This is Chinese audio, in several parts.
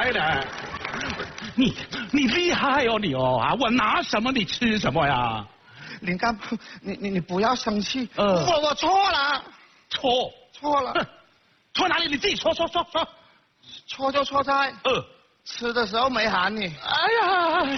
来了。你厉害哦，你哦啊！我拿什么你吃什么呀？ 林干部，你不要生气。我错了。错了。 错哪里？你自己说。 错就错在吃的时候没喊你。 哎呀！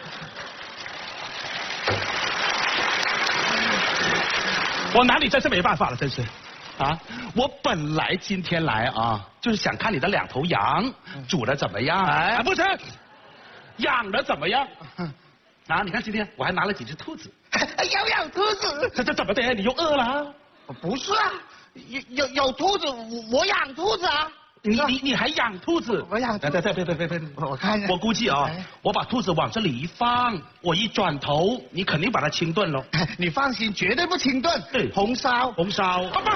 我拿你真是没办法了，真是。啊，我本来今天来啊，就是想看你的2头羊煮的怎么样。哎，不是，养的怎么样？啊，你看今天我还拿了几只兔子。 要养兔子？ 这怎么的？你又饿了？ 不是啊，有兔子，我养兔子啊。 你还养兔子？ 我养兔子。 对， 我看一下。 我估计啊，我把兔子往这里一放，我一转头，你肯定把它清炖了。 你放心，绝对不清炖。 对， 红烧。 不是，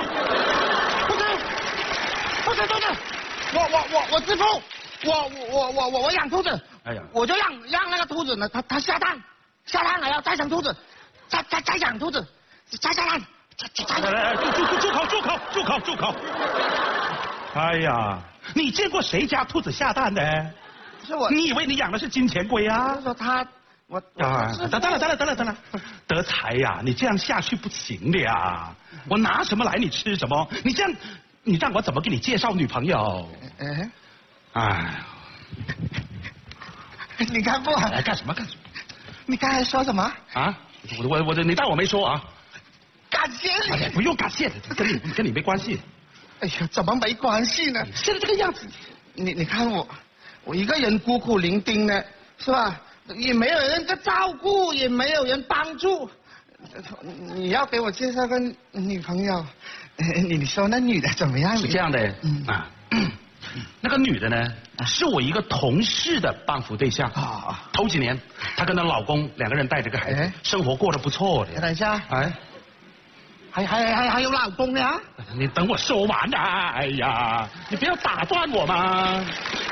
我自负，我养兔子。哎呀，我就让那个兔子呢，它下蛋了要再生兔子，再养兔子，再下蛋。 住口！哎呀，你见过谁家兔子下蛋的？ 不是我， 你以为你养的是金钱龟啊？ 说我得了，德才呀，你这样下去不行的呀！我拿什么来你吃什么？你这样，你让我怎么给你介绍女朋友？哎， 你干部来干什么？ 你刚才说什么？ 啊，你当我没说啊？ 感谢你。 哎呀，不用感谢的，跟你没关系。 哎呀，怎么没关系呢？ 现在这个样子， 你看我一个人孤苦伶仃的，是吧？也没有人照顾，也没有人帮助。你要给我介绍个女朋友，你说那女的怎么样？ 是这样的，那个女的呢，是我一个同事的帮扶对象。头几年，她跟她老公2个人带着个孩子，生活过得不错的。 等一下，还有老公呢？ 你等我说完啊！哎呀，你不要打断我嘛。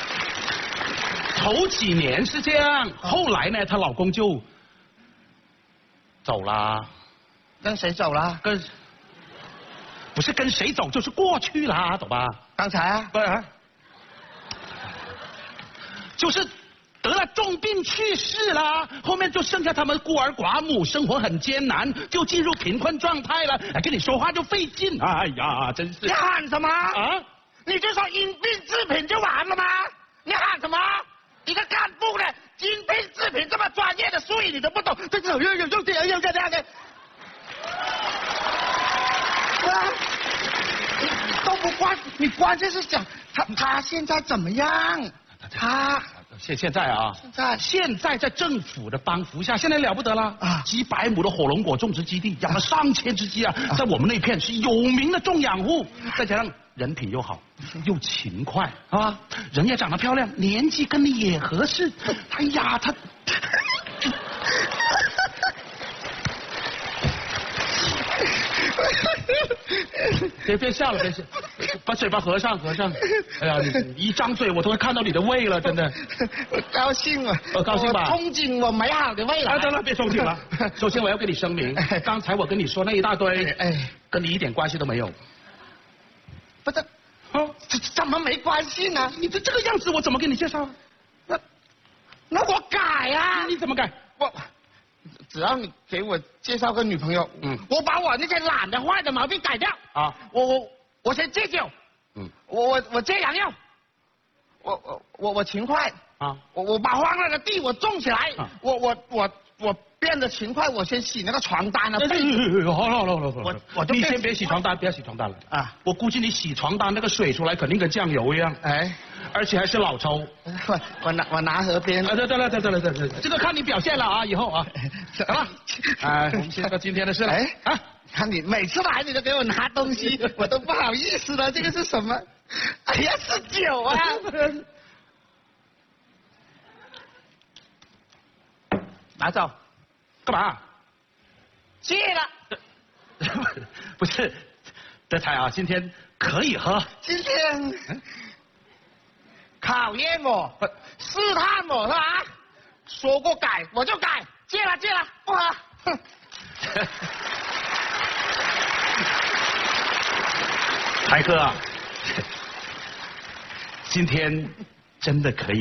头几年是这样，后来呢，她老公就走了。 跟谁走了？ 不是跟谁走，就是过去了，懂吧？ 刚才啊？ 不是，就是得了重病去世了，后面就剩下他们孤儿寡母，生活很艰难，就进入贫困状态了。哎，跟你说话就费劲，哎呀，真是！ 你喊什么？ 啊？ 你就说因病致贫就完了吗？你喊什么？一个干部的因病致贫这么专业的术语你都不懂，这有这样的，都不关，你关键是想他现在怎么样？ 现在在政府的帮扶下，现在了不得了啊！几百亩的火龙果种植基地，养了上千只鸡啊，在我们那片是有名的种养户，再加上人品又好，又勤快啊，人也长得漂亮，年纪跟你也合适。哎呀，他。别笑了，别笑，把嘴巴合上。哎呀，你一张嘴我都会看到你的胃了，真的。 我高兴啊！ 高兴吧？ 憧憬我美好的未来。 得了，别憧憬了。首先我要跟你声明，刚才我跟你说那一大堆，跟你一点关系都没有。 不是，怎么没关系呢？ 你这个样子，我怎么给你介绍？ 那我改啊！ 你怎么改？ 只要你给我介绍个女朋友，我把我那些懒的坏的毛病改掉啊！我先戒酒，我戒洋药，我勤快啊！我把荒了的地我种起来，我变得勤快，我先洗那个床单啊！ 好，你先别洗床单，了啊！ 我估计你洗床单那个水出来肯定跟酱油一样，而且还是老抽。 我拿河边。 得了，这个看你表现了啊，以后啊，好了，我们先说今天的事了。 看你每次来你都给我拿东西，我都不好意思了。这个是什么？哎呀，是酒啊！拿走。 干嘛？ 戒了。 不是，德才啊，今天可以喝。 今天考验我，试探我是吧？说过改我就改，戒了，不喝。 台哥，今天真的可以。